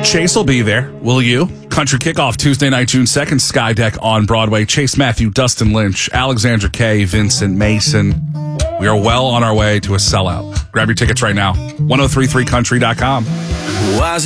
Chase will be there. Will you? Country Kickoff Tuesday night, June 2nd. Skydeck on Broadway. Chase Matthew, Dustin Lynch, Alexandra Kay, Vincent Mason. We are well on our way to a sellout. Grab your tickets right now. 1033country.com.